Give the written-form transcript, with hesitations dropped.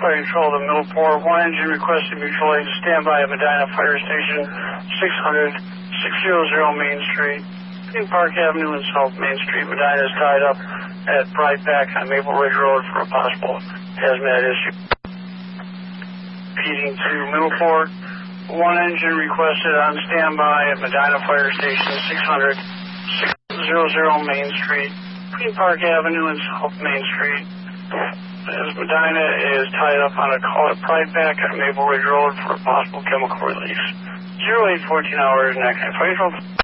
Fire Control to Millport. One engine requesting mutual aid to stand by at Medina Fire Station 600 Main Street. Green Park Avenue and South Main Street. Medina is tied up at Brightback on Maple Ridge Road for a possible hazmat issue. Repeating to Millport. One engine requested on standby at Medina Fire Station 600 Main Street. Green Park Avenue and South Main Street. As Medina is tied up on a call at Brightback on Maple Ridge Road for a possible chemical release. 0814 hours, next Fire Control.